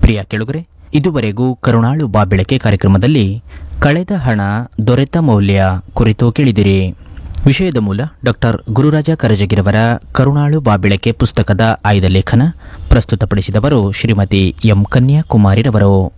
ಪ್ರಿಯ ಕೆಳುಗರೆ, ಇದುವರೆಗೂ ಕರುಣಾಳು ಬಾಬೆಳಕೆ ಕಾರ್ಯಕ್ರಮದಲ್ಲಿ ಕಳೆದ ಹಣ ದೊರೆತ ಮೌಲ್ಯ ಕುರಿತು ಕೇಳಿದಿರಿ. ವಿಷಯದ ಮೂಲ ಡಾಕ್ಟರ್ ಗುರುರಾಜ ಕರಜಗಿರವರ ಕರುಣಾಳು ಬಾಬೆಳಕೆ ಪುಸ್ತಕದ ಆಯ್ದ ಲೇಖನ. ಪ್ರಸ್ತುತಪಡಿಸಿದವರು ಶ್ರೀಮತಿ ಎಂ ಕನ್ಯಾಕುಮಾರಿರವರು.